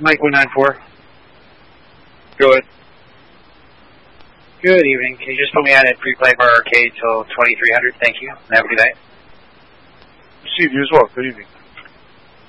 Mike 194. Go ahead. Good evening. Can you just put me on at Free-Play Bar Arcade till 2300? Thank you. Have a good night. Receive you as well. Good evening.